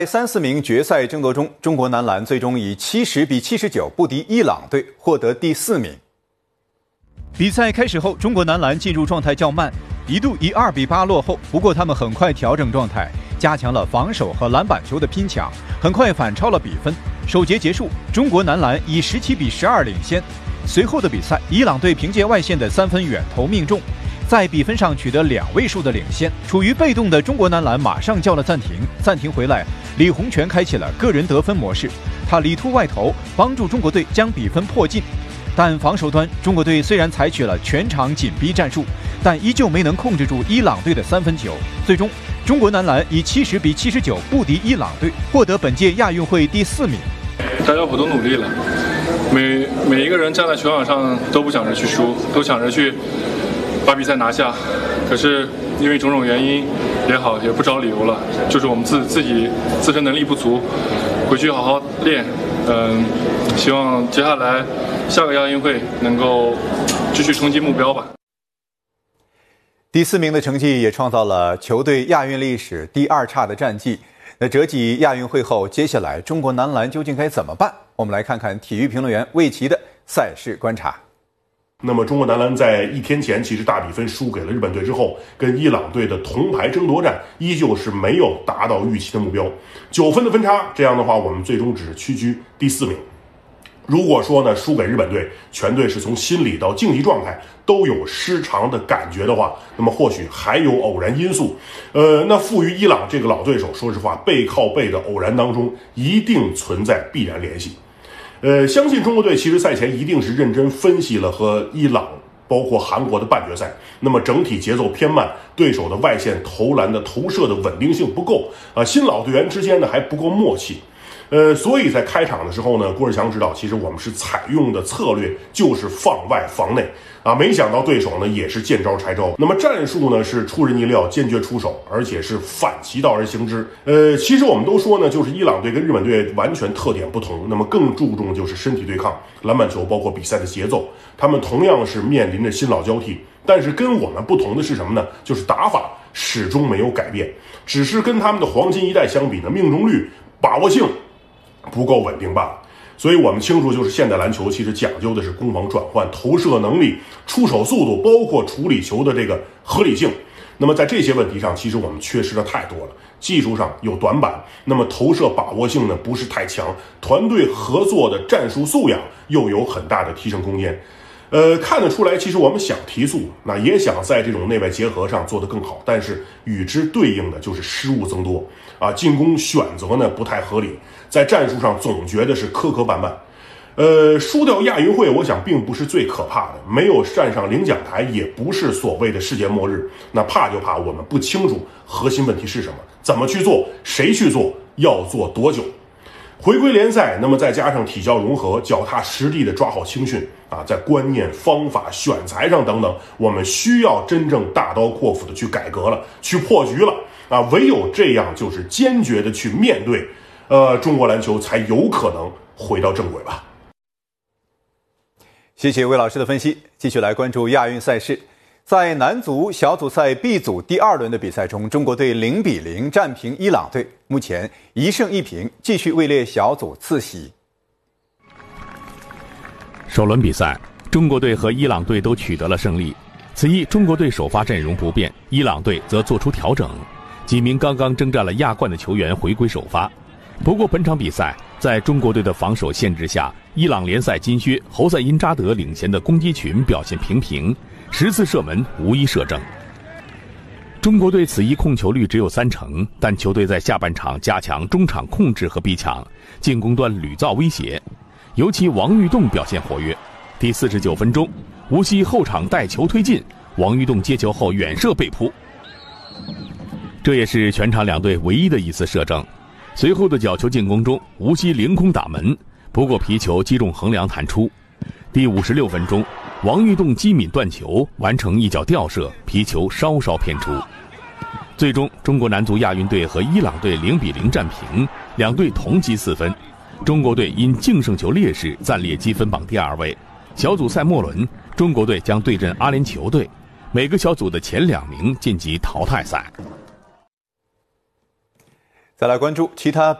3-4名决赛争夺中，中国男篮最终以70比79不敌伊朗队，获得第4名。比赛开始后，中国男篮进入状态较慢，一度以2比8落后。不过他们很快调整状态，加强了防守和篮板球的拼抢，很快反超了比分。首节结束，中国男篮以17比12领先。随后的比赛，伊朗队凭借外线的3分远投命中，在比分上取得2位数的领先。处于被动的中国男篮马上叫了暂停，暂停回来，李洪权开启了个人得分模式，他里突外投，帮助中国队将比分迫近。但防守端，中国队虽然采取了全场紧逼战术，但依旧没能控制住伊朗队的3分球。最终，中国男篮以70比79不敌伊朗队，获得本届亚运会第4名。 大家伙都努力了，每一个人站在球场上都不想着去输，都想着去把比赛拿下。可是因为种种原因也好，也不找理由了，就是我们自己自身能力不足，回去好好练。希望接下来下个亚运会能够继续冲击目标吧。 第4名的成绩也创造了球队亚运历史第2差的战绩。那折戟亚运会后，接下来中国男篮究竟该怎么办？我们来看看体育评论员魏琦的赛事观察。 那么中国男篮在1天前其实大比分输给了日本队之后，跟伊朗队的铜牌争夺战依旧是没有达到预期的目标，9分的分差，这样的话我们最终只是屈居第4名。如果说呢输给日本队，全队是从心理到竞技状态都有失常的感觉的话，那么或许还有偶然因素。那负于伊朗这个老对手，说实话背靠背的偶然当中一定存在必然联系。相信中国队其实赛前一定是认真分析了和伊朗包括韩国的半决赛，那么整体节奏偏慢，对手的外线投篮的投射的稳定性不够新老队员之间呢还不够默契。所以在开场的时候呢，郭士强指导其实我们是采用的策略就是放外防内没想到对手呢也是见招拆招。那么战术呢是出人意料，坚决出手，而且是反其道而行之。其实我们都说呢，就是伊朗队跟日本队完全特点不同，那么更注重就是身体对抗、篮板球，包括比赛的节奏。他们同样是面临着新老交替，但是跟我们不同的是什么呢？就是打法始终没有改变，只是跟他们的黄金一代相比呢，命中率、把握性不够稳定罢了。所以我们清楚，就是现代篮球其实讲究的是攻防转换、投射能力、出手速度，包括处理球的这个合理性。那么在这些问题上，其实我们缺失的太多了，技术上有短板，那么投射把握性呢不是太强，团队合作的战术素养又有很大的提升空间。看得出来，其实我们想提速，那也想在这种内外结合上做得更好，但是与之对应的就是失误增多进攻选择呢不太合理，在战术上总觉得是磕磕绊绊。输掉亚运会，我想并不是最可怕的，没有站上领奖台也不是所谓的世界末日。那怕就怕我们不清楚核心问题是什么，怎么去做，谁去做，要做多久。回归联赛，那么再加上体教融合，脚踏实地的抓好青训在观念、方法、选材上等等，我们需要真正大刀阔斧的去改革了，去破局了唯有这样，就是坚决的去面对，中国篮球才有可能回到正轨吧。 谢谢魏老师的分析，继续来关注亚运赛事。在男足小组赛 B 组第2轮的比赛中，中国队0比0战平伊朗队，目前1胜1平，继续位列小组次席。 首轮比赛，中国队和伊朗队都取得了胜利。此役中国队首发阵容不变，伊朗队则做出调整，几名刚刚征战了亚冠的球员回归首发。不过本场比赛在中国队的防守限制下，伊朗联赛金靴侯赛因扎德领衔的攻击群表现平平，10次射门无一射正。中国队此役控球率只有30%，但球队在下半场加强中场控制和逼抢，进攻端屡造威胁，尤其王玉栋表现活跃。第49分钟，无锡后场带球推进，王玉栋接球后远射被扑，这也是全场两队唯一的一次射正。随后的角球进攻中，无锡凌空打门，不过皮球击中横梁弹出。第56分钟，王玉栋机敏断球，完成一脚吊射，皮球稍稍偏出。最终，中国男足亚运队和伊朗队0比0战平，两队同积4分。中国队因净胜球劣势暂列积分榜第2位。小组赛末轮，中国队将对阵阿联酋队，每个小组的前2名晋级淘汰赛。 再来关注其他